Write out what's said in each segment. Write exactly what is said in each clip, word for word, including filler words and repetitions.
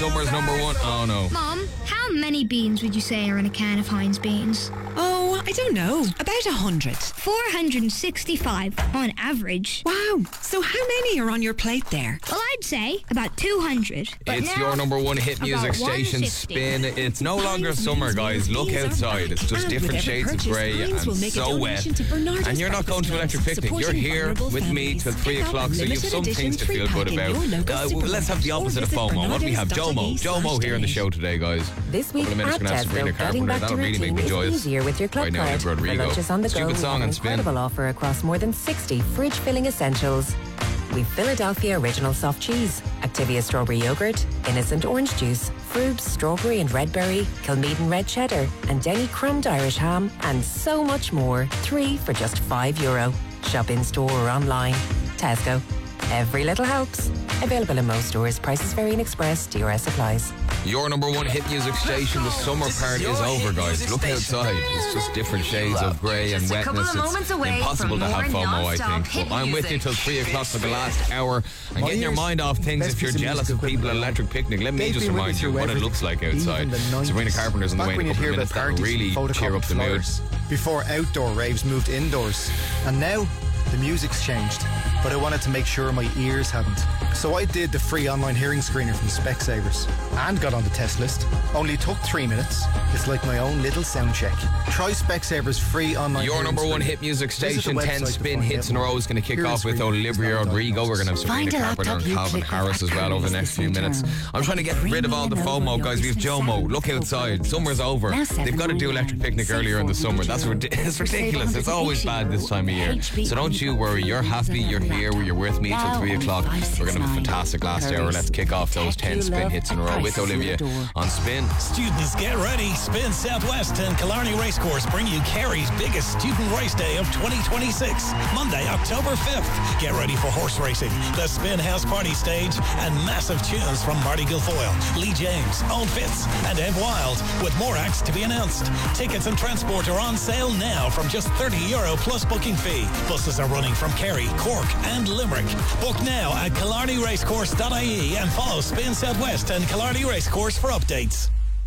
summer's number one. Oh no. Mom, how many beans would you say are in a can of Heinz beans? Oh, I don't know. About a hundred. four hundred sixty-five on average. Wow. So how many are on your plate there? Well, I'd say about two hundred. But It's now, your number one hit music about station, one fifty. Spin. It's no longer summer, guys. Look outside. It's just different shades of grey and so wet. And you're not going to Electric Picnic. You're here with me till three o'clock, so you have some things to feel good about. Uh, well, let's have the opposite of FOMO. What do we have? Jomo. Jomo here on the show today, guys. This week Couple of minutes, at gonna have Tesco, Sabrina getting Carpenter. back to That'll really make routine me is joyous. easier with your club Right now, card. Olivia Rodrigo. The lunches on the go. Stupid We song have an and Spin. incredible offer across more than sixty fridge-filling essentials. We've Philadelphia Original Soft Cheese, Activia Strawberry Yogurt, Innocent Orange Juice, Frubes Strawberry and Red Berry, Kilmeaden Red Cheddar, and Denny Crumbed Irish Ham, and so much more. Three for just five euro. Shop in store or online. Tesco. Every little helps. Available in most stores. Prices vary in Express. D R S applies. Your number one hit music station. The summer part is over, guys. Look outside. It's just different shades of grey and wetness. It's impossible to have FOMO, I think. But I'm with you till three o'clock for the last hour. And getting your mind off things if you're jealous of people at Electric Picnic. Let me just remind you what it looks like outside. Sabrina Carpenter's on the way in a couple of minutes. That will really cheer up the mood. Before outdoor raves moved indoors. And now the music's changed, but I wanted to make sure my ears hadn't. So I did the free online hearing screener from Specsavers and got on the test list. Only took three minutes. It's like my own little sound check. Try Specsavers free online Your hearing number one screener. hit music Visit station, the ten website to spin find hits out in a more. row is going to kick Hearing off with screener Olivia is not Rodrigo. We're going to have Find Sabrina a Carpenter laptop and you Calvin click Harris with as well over the next few minutes. I'm trying to get rid of all the FOMO, guys. We have Jomo. Look outside. Summer's over. They've got to do Electric Picnic earlier in the summer. That's rid- it's ridiculous. It's always bad this time of year. So don't you worry. You're happy. You're here. You're with me till three o'clock. We're going to have a fantastic last hour. Let's kick off those ten spin hits in a row with Olivia on Spin. Students, get ready. Spin Southwest and Killarney Racecourse bring you Kerry's biggest student race day of twenty twenty-six, Monday, October fifth. Get ready for horse racing, the Spin House Party Stage, and massive tunes from Marty Guilfoyle, Lee James, Owen Fitz, and Ev Wild, with more acts to be announced. Tickets and transport are on sale now from just thirty euro plus booking fee. Buses are running from Kerry, Cork, and Limerick. Book now at killarney racecourse dot I E and follow Spin Southwest and Killarney Racecourse for updates.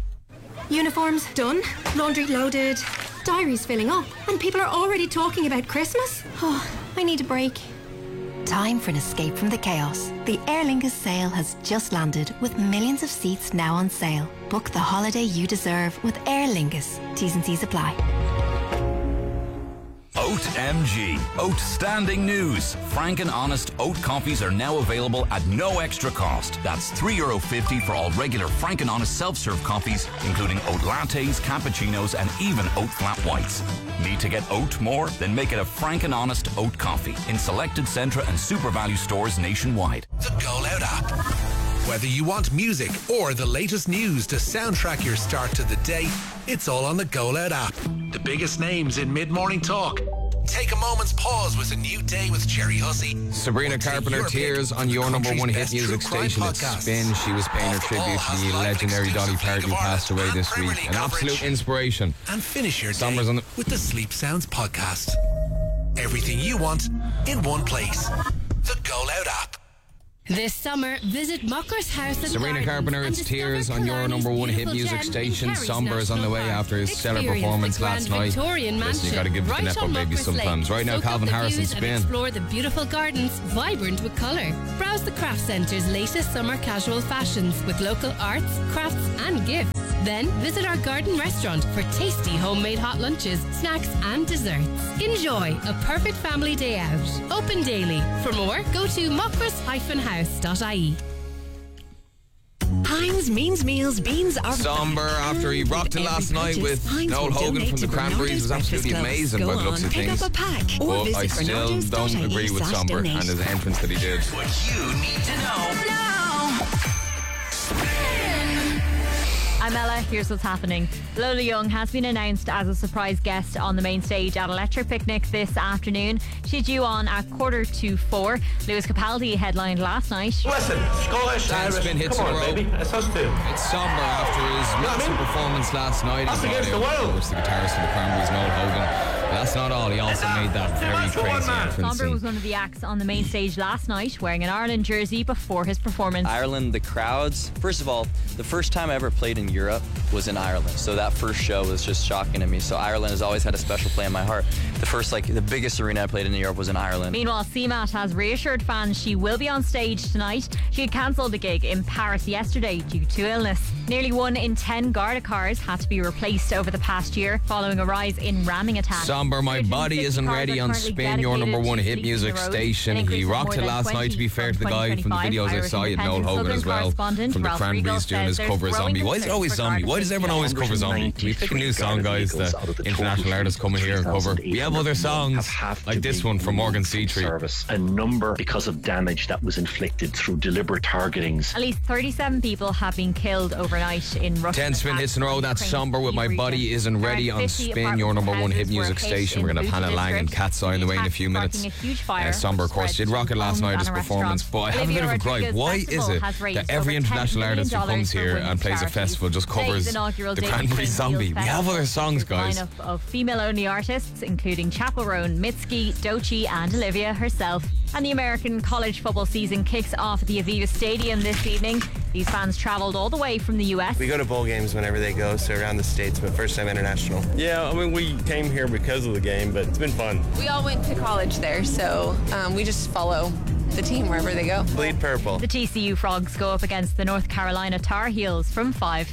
Uniforms done, laundry loaded, diaries filling up, and people are already talking about Christmas? Oh, I need a break. Time for an escape from the chaos. The Aer Lingus sale has just landed with millions of seats now on sale. Book the holiday you deserve with Aer Lingus. T's and C's apply. Oat M G. Outstanding news. Frank and Honest oat coffees are now available at no extra cost. That's three euro fifty for all regular Frank and Honest self-serve coffees, including oat lattes, cappuccinos, and even oat flat whites. Need to get oat more? Then make it a Frank and Honest oat coffee in selected Centra and Super Value stores nationwide. The Go Loud app. Whether you want music or the latest news to soundtrack your start to the day, it's all on the Go Loud app. The biggest names in mid-morning talk. Take a moment's pause with a new day with Jerry Hussey. Sabrina Carpenter, Tears on your number one hit music station. It's Spin. She was paying her tribute to the legendary Dolly Parton who passed away this week. An absolute inspiration. And finish your day on the- with the Sleep Sounds podcast. Everything you want in one place. The Go Loud app. This summer, visit Mockers House and Sabrina Gardens Carpenter, and it's discover Tears on your Killarney's number one hit beautiful music gem in station. Kerry's Somber is on the way National after his stellar Experience performance the Grand last night. Victorian Listen, you Mansion got to give it to right Nepo on baby Mockers sometimes. Lane. Right now, Soak up Calvin the Harris and views Spin. explore the beautiful gardens, vibrant with colour. Browse the Craft Centre's latest summer casual fashions with local arts, crafts and gifts. Then visit our garden restaurant for tasty homemade hot lunches, snacks and desserts. Enjoy a perfect family day out. Open daily. For more, go to mockers dash house dot I E. Heinz means meals, beans are Somber after he rocked it last night with Noel Hogan from the Cranberries was absolutely amazing by the looks of things. Pick up a pack or But visit I still Bernardo's don't dot I E agree with slash Somber donate. and his entrance that he did. What you need to know. I'm Ella, here's what's happening. Lola Young has been announced as a surprise guest on the main stage at Electric Picnic this afternoon. She's due on at quarter to four. Lewis Capaldi headlined last night. Listen, Scottish, Ten Irish, spin hits come in a on, row. baby, it's us two. It's Somber after his massive performance last night. That's He brought against the out, world. of course, the guitarist from the Cranberries, Noel Hogan. That's not all. He also made that very crazy entrance. Somber was one of the acts on the main stage last night, wearing an Ireland jersey before his performance. Ireland, the crowds. First of all, the first time I ever played in Europe was in Ireland. So that first show was just shocking to me. So Ireland has always had a special place in my heart. The first, like, the biggest arena I played in Europe was in Ireland. Meanwhile, C MAT has reassured fans she will be on stage tonight. She had cancelled the gig in Paris yesterday due to illness. Nearly one in ten Garda cars had to be replaced over the past year following a rise in ramming attacks. Somber, my body isn't ready on Spin, your number one hit music station. He rocked it last night, to be fair to the guy from the videos I saw. You had Noel Hogan as well from the Cranberries doing his cover of Zombie. Why is it always Zombie? Why does everyone always cover Zombie? Can we pick a new song, guys, that international artists come in here and cover? We have other songs like this one from Morgan Seatree. A number because of damage that was inflicted through deliberate targetings. At least thirty-seven people have been killed overnight in Russia. ten Spin hits in a row. That's Somber with My Body Isn't Ready on Spin, your number one hit music station. We're going to have Hannah Lang and Cat's Eye on the way in a few minutes. Uh, Somber, of course, did rock it last night as performance, but I have a bit of a gripe. Why is it that every international artist who comes here and plays a festival just covers the Cranberries Zombie? We have other songs, guys. Line of female-only artists, including Chappell Roan, Mitski, Doechii and Olivia herself. And the American college football season kicks off at the Aviva Stadium this evening. These fans travelled all the way from the U S. We go to bowl games whenever they go, so around the States, but first time international. Yeah, I mean, we came here because of the game, but it's been fun. We all went to college there, so um, we just follow the team wherever they go. Bleed purple. The T C U Frogs go up against the North Carolina Tar Heels from five.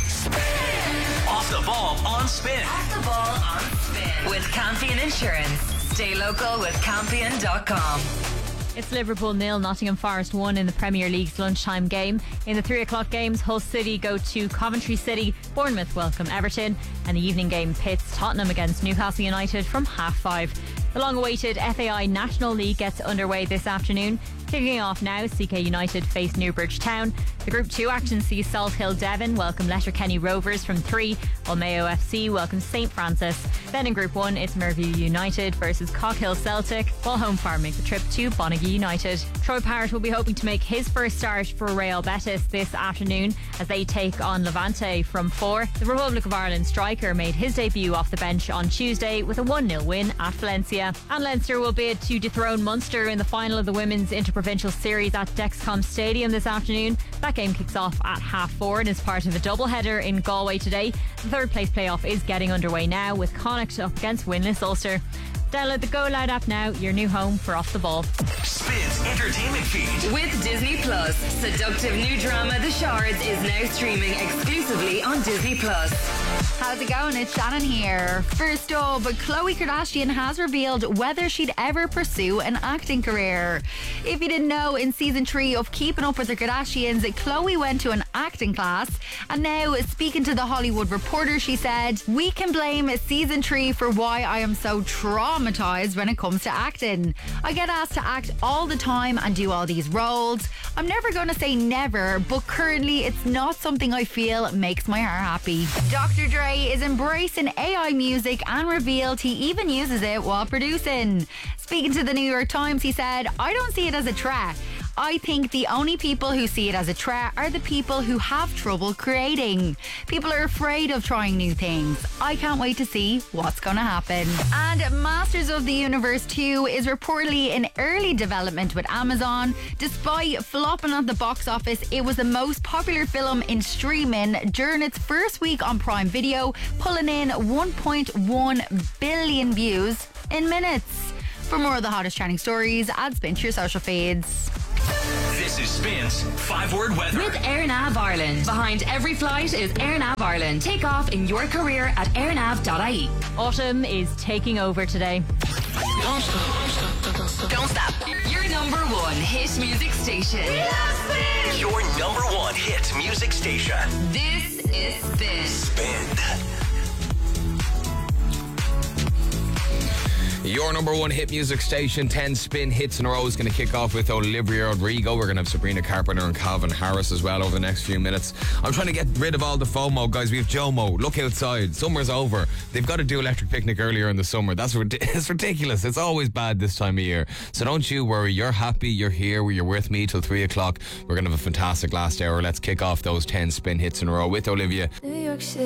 Off the ball on Spin. Off the ball on Spin. With Campion Insurance. Stay local with Campion dot com. It's Liverpool nil, Nottingham Forest one in the Premier League's lunchtime game. In the three o'clock games, Hull City go to Coventry City, Bournemouth welcome Everton, and the evening game pits Tottenham against Newcastle United from half five. The long-awaited F A I National League gets underway this afternoon. Kicking off now, C K United face Newbridge Town. The Group two action sees Salt Hill Devon welcome Letterkenny Rovers from three, while Mayo F C welcomes St Francis. Then in Group one, it's Merville United versus Cockhill Celtic, while Home Farm make the trip to Bonaghy United. Troy Parrott will be hoping to make his first start for Real Betis this afternoon as they take on Levante from four. The Republic of Ireland striker made his debut off the bench on Tuesday with a one nil win at Valencia. And Leinster will bid to dethrone Munster in the final of the Women's Interprovincial Series at Dexcom Stadium this afternoon. That game kicks off at half four and is part of a doubleheader in Galway today. The third place playoff is getting underway now with Connacht up against winless Ulster. Download the Go Loud app now, your new home for Off the Ball. Spin's entertainment feed. With Disney Plus, seductive new drama The Shards is now streaming exclusively on Disney Plus. How's it going? It's Shannon here. First up, Khloe Kardashian has revealed whether she'd ever pursue an acting career. If you didn't know, in season three of Keeping Up with the Kardashians, Khloe went to an acting class, and now speaking to The Hollywood Reporter, she said, "We can blame season three for why I am so traumatized when it comes to acting. I get asked to act all the time and do all these roles. I'm never going to say never, but currently it's not something I feel makes my heart happy." Doctor Dre is embracing A I music and revealed he even uses it while producing. Speaking to the New York Times, he said, "I don't see it as a threat. I think the only people who see it as a threat are the people who have trouble creating. People are afraid of trying new things. I can't wait to see what's going to happen." And Masters of the Universe two is reportedly in early development with Amazon. Despite flopping at the box office, it was the most popular film in streaming during its first week on Prime Video, pulling in one point one billion views in minutes. For more of the hottest trending stories, add Spin to your social feeds. This is Spin's five-word weather. With AirNav Ireland. Behind every flight is AirNav Ireland. Take off in your career at airnav dot I E. Autumn is taking over today. Don't stop. Don't stop. Your number one hit music station. Your number one hit music station. This is Spin. Spin. Your number one hit music station, ten spin hits in a row, is going to kick off with Olivia Rodrigo. We're going to have Sabrina Carpenter and Calvin Harris as well over the next few minutes. I'm trying to get rid of all the FOMO, guys. We have JOMO. Look outside. Summer's over. They've got to do Electric Picnic earlier in the summer. That's it's ridiculous. It's always bad this time of year. So don't you worry. You're happy. You're here. You're with me till three o'clock. We're going to have a fantastic last hour. Let's kick off those ten spin hits in a row with Olivia. New York City.